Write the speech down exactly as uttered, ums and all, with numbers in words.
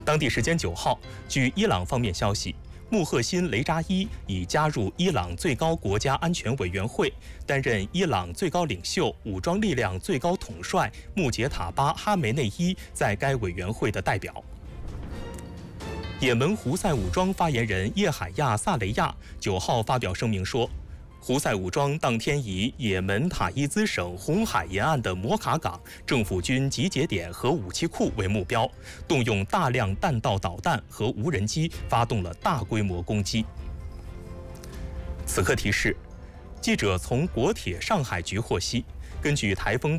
当地时间九号，据伊朗方面消息，穆赫辛·雷扎伊已加入伊朗最高国家安全委员会，担任伊朗最高领袖、武装力量最高统帅穆杰塔巴·哈梅内伊在该委员会的代表。也门胡塞武装发言人叶海亚·萨雷亚九号发表声明说，胡塞武装当天以也门塔伊兹省红海沿岸的摩卡港政府军集结点和武器库为目标，动用大量弹道导弹和无人机发动了大规模攻击。此刻提示，记者从国铁上海局获悉，根据台风